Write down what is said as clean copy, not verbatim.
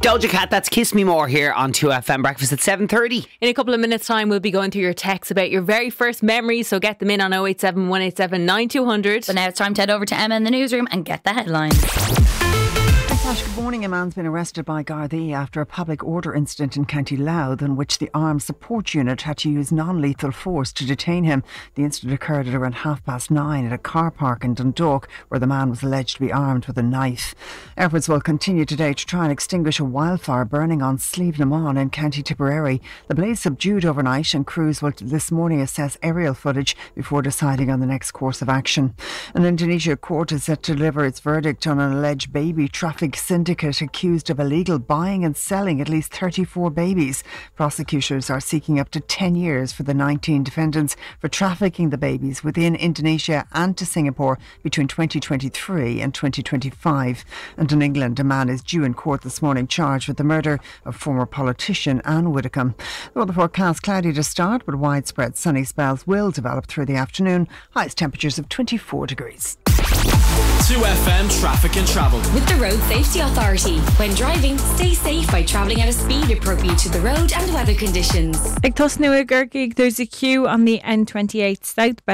Doja Cat, that's Kiss Me More here on 2FM Breakfast at 7:30. In a couple of minutes' time, we'll be going through your texts about your very first memories, so get them in on 087 187 9200. But now it's time to head over to Emma in the newsroom and get the headlines. Good morning. A man's been arrested by Gardaí after a public order incident in County Louth in which the Armed Support Unit had to use non-lethal force to detain him. The incident occurred at around 9:30 at a car park in Dundalk, where the man was alleged to be armed with a knife. Efforts will continue today to try and extinguish a wildfire burning on Slieve na Mon in County Tipperary. The blaze subdued overnight, and crews will this morning assess aerial footage before deciding on the next course of action. An Indonesia court is set to deliver its verdict on an alleged baby traffic syndicate accused of illegal buying and selling at least 34 babies. Prosecutors are seeking up to 10 years for the 19 defendants for trafficking the babies within Indonesia and to Singapore between 2023 and 2025. And in England, a man is due in court this morning charged with the murder of former politician Anne Widdecombe. The weather forecast cloudy to start, but widespread sunny spells will develop through the afternoon. Highest temperatures of 24 degrees. 2FM Traffic and Travel. With the Road Safety Authority. When driving, stay safe by travelling at a speed appropriate to the road and weather conditions. Ag Tosnua Gurgig, there's a queue on the N28 southbound